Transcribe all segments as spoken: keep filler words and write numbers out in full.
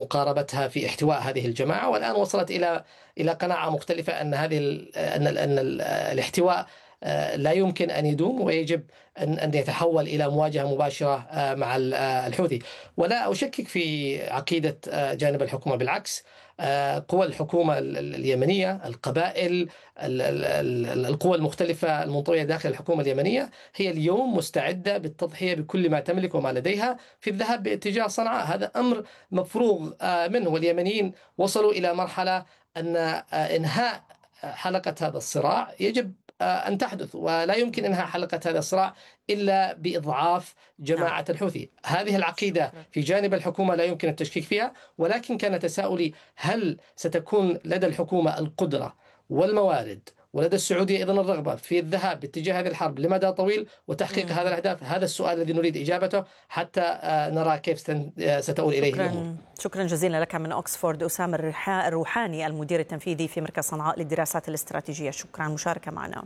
مقاربتها في احتواء هذه الجماعة، والآن وصلت إلى إلى قناعة مختلفة أن هذه أن أن الاحتواء لا يمكن أن يدوم، ويجب أن أن يتحول إلى مواجهة مباشرة مع الحوثي. ولا أشكك في عقيدة جانب الحكومة، بالعكس قوى الحكومة اليمنية، القبائل، القوى المختلفة المنطوية داخل الحكومة اليمنية هي اليوم مستعدة بالتضحية بكل ما تملك وما لديها في الذهاب باتجاه صنعاء. هذا أمر مفروغ منه، واليمنيين وصلوا إلى مرحلة أن إنهاء حلقة هذا الصراع يجب أن تحدث، ولا يمكن إنهاء حلقة هذا الصراع إلا بإضعاف جماعة الحوثي. هذه العقيدة في جانب الحكومة لا يمكن التشكيك فيها، ولكن كان تساؤلي هل ستكون لدى الحكومة القدرة والموارد ولدى السعودية أيضا الرغبة في الذهاب باتجاه هذه الحرب لمدى طويل وتحقيق هذا الأهداف؟ هذا السؤال الذي نريد إجابته حتى نرى كيف ستؤول إليه الأمور. شكرا جزيلا لك من أكسفورد أسامة الروحاني، المدير التنفيذي في مركز صنعاء للدراسات الاستراتيجية. شكرا على المشاركة معنا.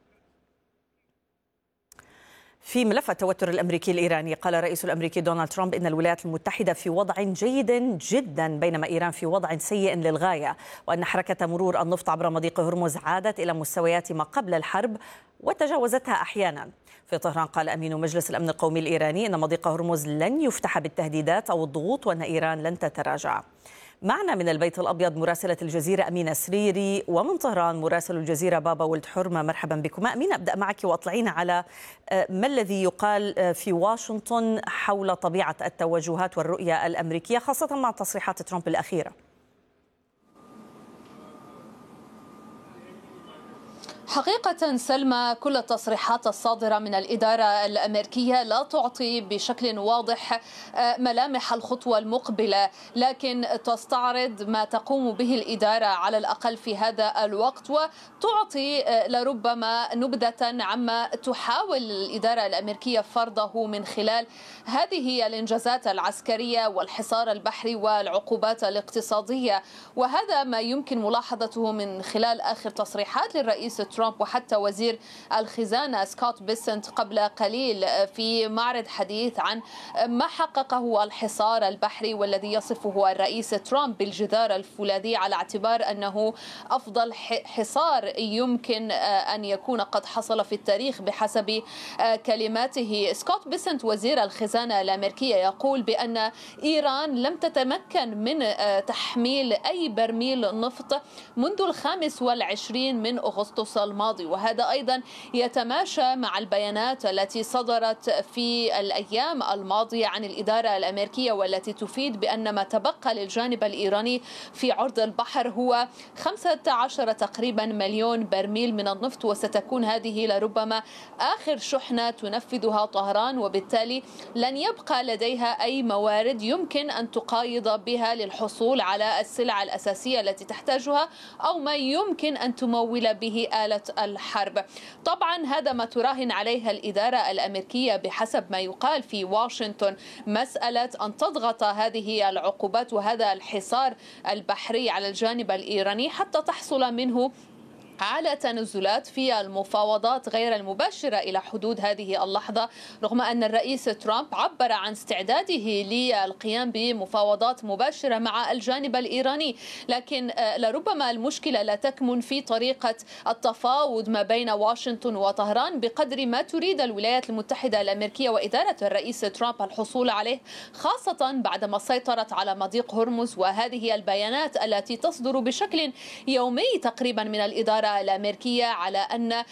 في ملف التوتر الأمريكي الإيراني، قال الرئيس الأمريكي دونالد ترامب إن الولايات المتحدة في وضع جيد جدا بينما إيران في وضع سيء للغاية، وأن حركة مرور النفط عبر مضيق هرمز عادت إلى مستويات ما قبل الحرب وتجاوزتها أحيانا. في طهران قال أمين مجلس الأمن القومي الإيراني إن مضيق هرمز لن يفتح بالتهديدات أو الضغوط، وأن إيران لن تتراجع. معنا من البيت الأبيض مراسلة الجزيرة أمينة سريري، ومن طهران مراسل الجزيرة بابا ولد حرمة. مرحبا بكما. أمينة، أبدأ معك وأطلعينا على ما الذي يقال في واشنطن حول طبيعة التوجهات والرؤية الأمريكية، خاصة مع تصريحات ترامب الأخيرة. حقيقة سلمى، كل التصريحات الصادرة من الإدارة الأمريكية لا تعطي بشكل واضح ملامح الخطوة المقبلة، لكن تستعرض ما تقوم به الإدارة على الأقل في هذا الوقت، وتعطي لربما نبذة عما تحاول الإدارة الأمريكية فرضه من خلال هذه الإنجازات العسكرية والحصار البحري والعقوبات الاقتصادية. وهذا ما يمكن ملاحظته من خلال آخر تصريحات للرئيس ترامب وحتى وزير الخزانة سكوت بيسنت قبل قليل في معرض حديث عن ما حققه الحصار البحري، والذي يصفه الرئيس ترامب بالجدار الفولاذي على اعتبار أنه أفضل حصار يمكن أن يكون قد حصل في التاريخ بحسب كلماته. سكوت بيسنت وزير الخزانة الأمريكية يقول بأن إيران لم تتمكن من تحميل أي برميل نفط منذ الخامس والعشرين من أغسطس الماضي، وهذا أيضا يتماشى مع البيانات التي صدرت في الأيام الماضية عن الإدارة الأمريكية، والتي تفيد بأن ما تبقى للجانب الإيراني في عرض البحر هو خمسة عشر تقريبا مليون برميل من النفط، وستكون هذه لربما آخر شحنة تنفذها طهران، وبالتالي لن يبقى لديها أي موارد يمكن أن تقايض بها للحصول على السلع الأساسية التي تحتاجها أو ما يمكن أن تمول به آلة الحرب. طبعا هذا ما تراهن عليها الإدارة الأمريكية بحسب ما يقال في واشنطن، مسألة أن تضغط هذه العقوبات وهذا الحصار البحري على الجانب الإيراني حتى تحصل منه على تنازلات في المفاوضات غير المباشرة إلى حدود هذه اللحظة، رغم أن الرئيس ترامب عبر عن استعداده للقيام بمفاوضات مباشرة مع الجانب الإيراني. لكن لربما المشكلة لا تكمن في طريقة التفاوض ما بين واشنطن وطهران بقدر ما تريد الولايات المتحدة الأمريكية وإدارة الرئيس ترامب الحصول عليه، خاصة بعدما سيطرت على مضيق هرمز. وهذه البيانات التي تصدر بشكل يومي تقريبا من الإدارة الأمريكية على أن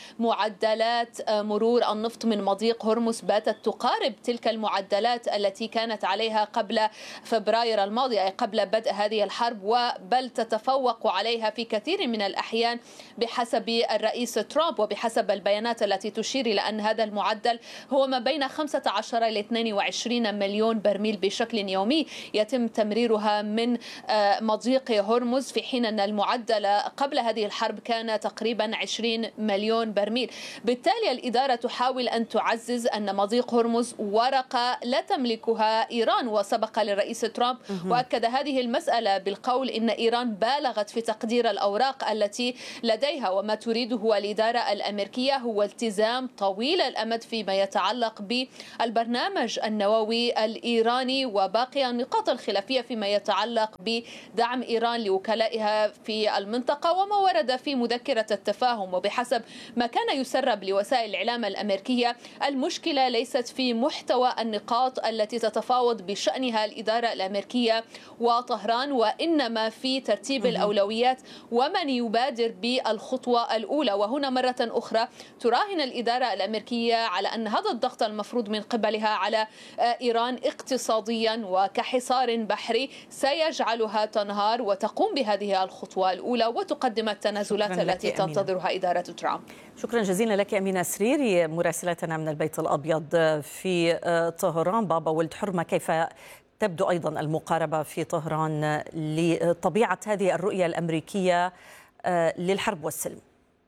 معدلات مرور النفط من مضيق هرمز باتت تقارب تلك المعدلات التي كانت عليها قبل فبراير الماضي، أي قبل بدء هذه الحرب، وبل تتفوق عليها في كثير من الأحيان بحسب الرئيس ترامب وبحسب البيانات التي تشير إلى أن هذا المعدل هو ما بين خمسة عشر إلى اثنين وعشرين مليون برميل بشكل يومي يتم تمريرها من مضيق هرمز، في حين أن المعدل قبل هذه الحرب كان تقريبا عشرين مليون برميل. بالتالي الإدارة تحاول أن تعزز أن مضيق هرمز ورقة لا تملكها إيران، وسبق للرئيس ترامب وأكد هذه المسألة بالقول إن إيران بالغت في تقدير الأوراق التي لديها، وما تريده الإدارة الأمريكية هو التزام طويل الأمد فيما يتعلق بالبرنامج النووي الإيراني وباقي النقاط الخلافية فيما يتعلق بدعم إيران لوكلائها في المنطقة وما ورد في مذكرة التفاهم. وبحسب ما كان يسرب لوسائل الإعلام الأمريكية، المشكلة ليست في محتوى النقاط التي تتفاوض بشأنها الإدارة الأمريكية وطهران، وإنما في ترتيب الأولويات ومن يبادر بالخطوة الأولى. وهنا مرة أخرى تراهن الإدارة الأمريكية على أن هذا الضغط المفروض من قبلها على إيران اقتصاديا وكحصار بحري سيجعلها تنهار وتقوم بهذه الخطوة الأولى وتقدم التنازلات التي تنتظرها إدارة ترامب. شكرا جزيلا لك أمينة سريري مراسلتنا من البيت الأبيض في طهران. بابا ولد حرمة، كيف تبدو أيضا المقاربة في طهران لطبيعة هذه الرؤية الأمريكية للحرب والسلم؟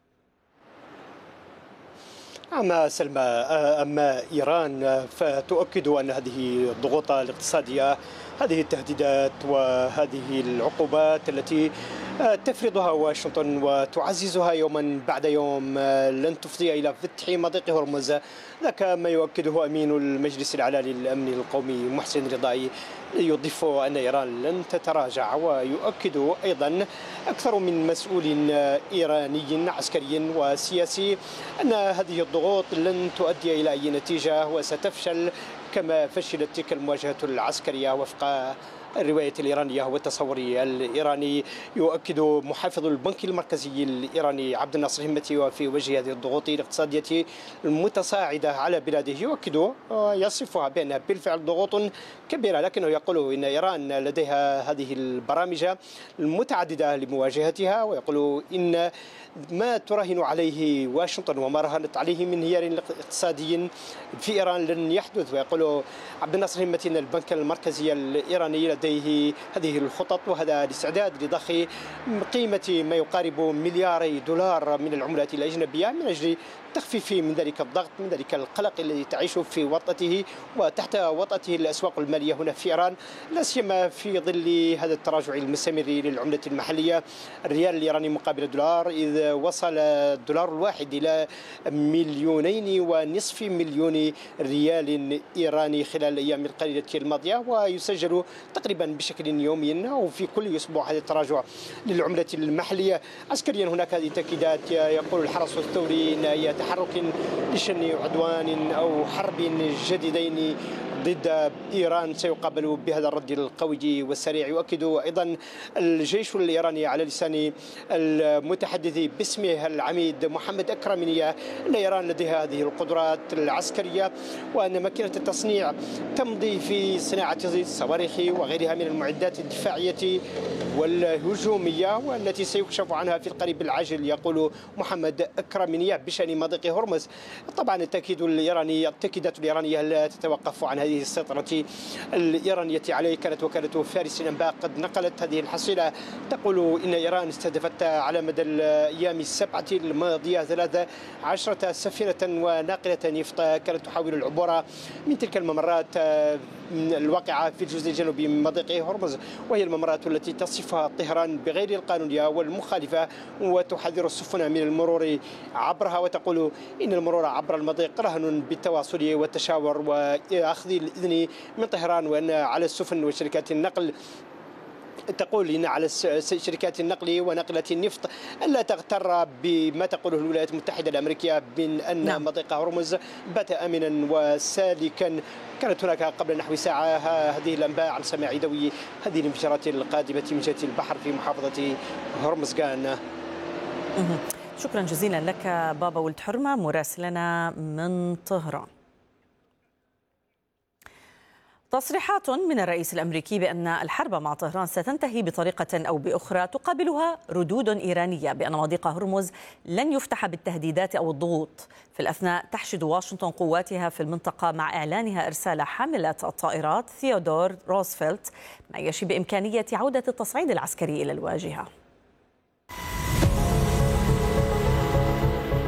أما سلمى، أما إيران فتؤكد أن هذه الضغوط الاقتصادية، هذه التهديدات وهذه العقوبات التي تفرضها واشنطن وتعززها يوما بعد يوم لن تفضي إلى فتح مضيق هرمز. ذاك ما يؤكده أمين المجلس الأعلى للأمن القومي محسن رضائي، يضيف أن إيران لن تتراجع. ويؤكد أيضا أكثر من مسؤول إيراني عسكري وسياسي أن هذه الضغوط لن تؤدي إلى أي نتيجة وستفشل كما فشلت تلك المواجهة العسكرية وفق الرواية الإيرانية والتصور الإيراني. يؤكد محافظ البنك المركزي الإيراني عبد الناصر همتي وفي وجه هذه الضغوط الاقتصادية المتصاعدة على بلاده، يؤكد ويصفها بأنها بالفعل ضغوط كبيرة، لكنه يقول إن إيران لديها هذه البرامج المتعددة لمواجهتها، ويقول إن ما تراهن عليه واشنطن وما راهنت عليه من انهيار اقتصادي في إيران لن يحدث. ويقول عبد الناصر همتي أن البنك المركزي الإيراني لديه هذه الخطط وهذا الاستعداد لضخ قيمة ما يقارب ملياري دولار من العملات الأجنبية من أجل تخفيف من ذلك الضغط، من ذلك القلق الذي تعيش في وطأته وتحت وطأته الأسواق المالية هنا في إيران، لا سيما في ظل هذا التراجع المستمر للعملة المحلية. الريال الإيراني مقابل الدولار إذ وصل الدولار الواحد إلى مليونين ونصف مليون ريال إيراني خلال الأيام القليلة الماضية، ويسجل تقريبا بشكل يومي أو في كل أسبوع هذا التراجع للعملة المحلية. عسكريا هناك هذه التأكيدات، يقول الحرس الثوري أن هي تحرك لشن عدوان أو حرب جديدين ضد إيران سيقابل بهذا الرد القوي والسريع. يؤكد أيضا الجيش الإيراني على لسان المتحدث باسمه العميد محمد أكرمنية أن إيران لديها هذه القدرات العسكرية وأن ماكينة التصنيع تمضي في صناعة الصواريخ وغيرها من المعدات الدفاعية والهجومية والتي سيكشف عنها في القريب العاجل. يقول محمد أكرمنية بشأن مضيق هرمز. طبعا التأكيد الإيراني التأكيدات الإيرانية لا تتوقف عن هذه السيطرة الإيرانية عليه. كانت وكالة فارس الأنباء قد نقلت هذه الحصيلة تقول إن إيران استهدفت على مدى الأيام السبعة الماضية ثلاث عشرة سفينة وناقلة نفط كانت تحاول العبور من تلك الممرات الواقعة في الجزء الجنوبي من مضيق هرمز، وهي الممرات التي تصفها طهران بغير القانونية والمخالفة وتحذر السفن من المرور عبرها، وتقول إن المرور عبر المضيق رهن بالتواصل والتشاور وأخذ الإذن من طهران، وأن على السفن وشركات النقل تقول إن على شركات النقل ونقلة النفط ألا تغتر بما تقوله الولايات المتحدة الأمريكية من أن نعم. مضيق هرمز بات آمنا وسالكا. كانت هناك قبل نحو ساعة هذه الأنباء عن سماع دوي هذه الانفجارات القادمة من جهة البحر في محافظة هرمزغان. شكرا جزيلا لك بابا ولد حرمة مراسلنا من طهران. تصريحات من الرئيس الأمريكي بأن الحرب مع طهران ستنتهي بطريقة أو بأخرى تقابلها ردود إيرانية بأن مضيق هرمز لن يفتح بالتهديدات أو الضغوط. في الأثناء تحشد واشنطن قواتها في المنطقة مع إعلانها إرسال حاملة الطائرات ثيودور روزفلت، ما يشي بإمكانية عودة التصعيد العسكري إلى الواجهة.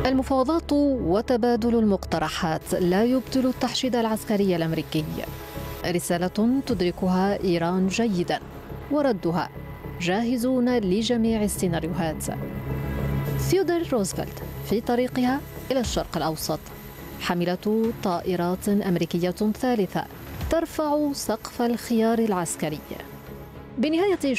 المفاوضات وتبادل المقترحات لا يبطل التحشيد العسكري الأمريكي. رسالة تدركها إيران جيداً، وردها جاهزون لجميع السيناريوهات. ثيودور روزفلت في طريقها إلى الشرق الأوسط، حاملة طائرات أمريكية ثالثة ترفع سقف الخيار العسكري. بنهاية